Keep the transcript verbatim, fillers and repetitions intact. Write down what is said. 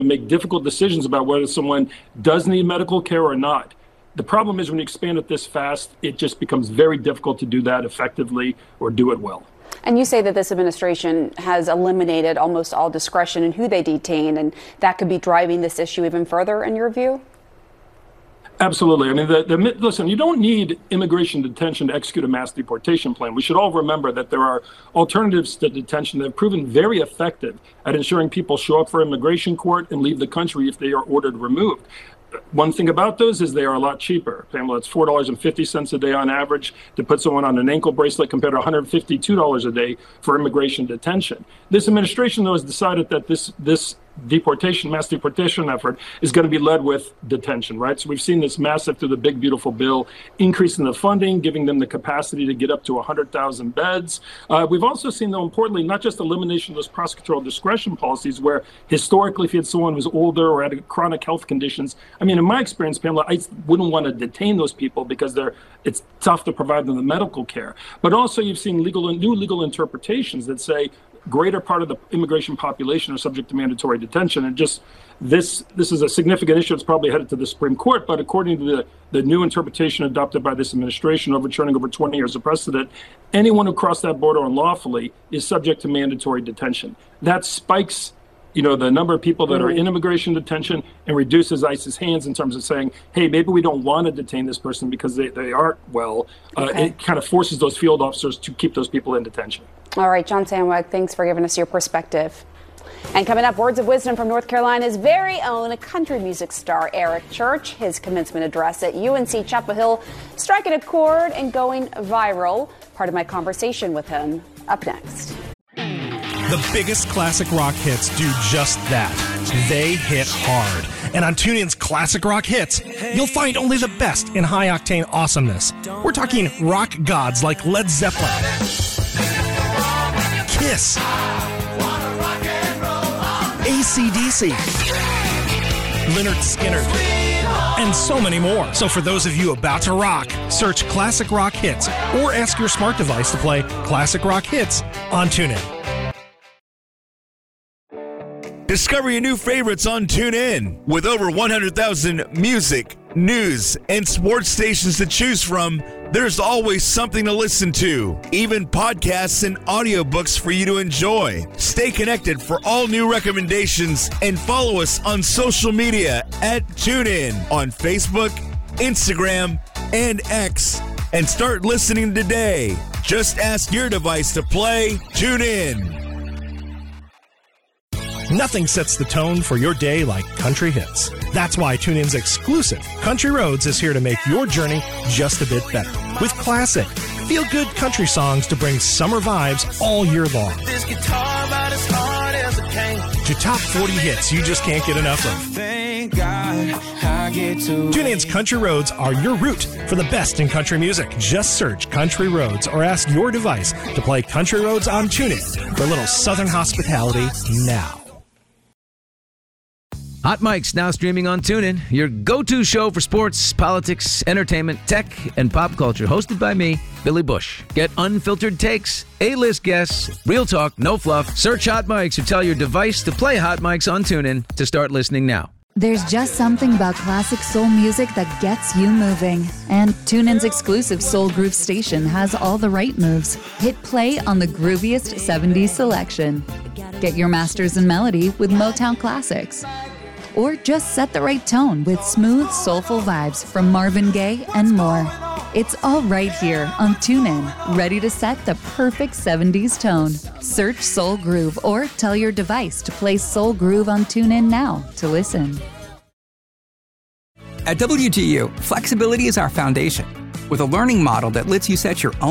make difficult decisions about whether someone does need medical care or not. The problem is when you expand it this fast, it just becomes very difficult to do that effectively or do it well. And you say that this administration has eliminated almost all discretion in who they detain, and that could be driving this issue even further, in your view? Absolutely. I mean, the, the, listen, you don't need immigration detention to execute a mass deportation plan. We should all remember that there are alternatives to detention that have proven very effective at ensuring people show up for immigration court and leave the country if they are ordered removed. One thing about those is they are a lot cheaper. Pamela, it's four dollars and fifty cents a day on average to put someone on an ankle bracelet compared to one hundred fifty-two dollars a day for immigration detention. This administration, though, has decided that this this deportation, mass deportation effort is going to be led with detention, right? So we've seen this massive, through the big, beautiful bill, increase in the funding, giving them the capacity to get up to one hundred thousand beds. Uh, we've also seen, though, importantly, not just elimination of those prosecutorial discretion policies where historically if you had someone who was older or had chronic health conditions, I mean, in my experience, Pamela, I wouldn't want to detain those people because they're it's tough to provide them the medical care. But also you've seen legal new legal interpretations that say greater part of the immigration population are subject to mandatory detention. And just this this is a significant issue. It's probably headed to the Supreme Court. But according to the, the new interpretation adopted by this administration, overturning over twenty years of precedent, anyone who crossed that border unlawfully is subject to mandatory detention. That spikes you know, the number of people that are in immigration detention and reduces ICE's hands in terms of saying, hey, maybe we don't want to detain this person because they, they aren't well. Uh, okay. It kind of forces those field officers to keep those people in detention. All right, John Sandweg, thanks for giving us your perspective. And coming up, words of wisdom from North Carolina's very own country music star, Eric Church. His commencement address at U N C Chapel Hill striking a chord and going viral. Part of my conversation with him up next. The biggest classic rock hits do just that. They hit hard. And on TuneIn's Classic Rock Hits, you'll find only the best in high-octane awesomeness. We're talking rock gods like Led Zeppelin, Kiss, A C D C, Lynyrd Skynyrd, and so many more. So for those of you about to rock, search Classic Rock Hits or ask your smart device to play Classic Rock Hits on TuneIn. Discover your new favorites on TuneIn. With over one hundred thousand music, news, and sports stations to choose from, there's always something to listen to, even podcasts and audiobooks for you to enjoy. Stay connected for all new recommendations and follow us on social media at TuneIn on Facebook, Instagram, and X. And start listening today. Just ask your device to play TuneIn. Nothing sets the tone for your day like country hits. That's why TuneIn's exclusive Country Roads is here to make your journey just a bit better. With classic, feel-good country songs to bring summer vibes all year long. This guitar about as hard as it can. To top forty hits you just can't get enough of. Thank God I get to TuneIn's Country Roads are your route for the best in country music. Just search Country Roads or ask your device to play Country Roads on TuneIn for a little Southern hospitality now. Hot Mic's now streaming on TuneIn, your go-to show for sports, politics, entertainment, tech, and pop culture, hosted by me, Billy Bush. Get unfiltered takes, A-list guests, real talk, no fluff. Search Hot Mics or tell your device to play Hot Mics on TuneIn to start listening now. There's just something about classic soul music that gets you moving. And TuneIn's exclusive Soul Groove station has all the right moves. Hit play on the grooviest seventies selection. Get your masters in melody with Motown classics. Or just set the right tone with smooth, soulful vibes from Marvin Gaye and more. It's all right here on TuneIn, ready to set the perfect seventies tone. Search Soul Groove or tell your device to play Soul Groove on TuneIn now to listen. At W G U, flexibility is our foundation. With a learning model that lets you set your own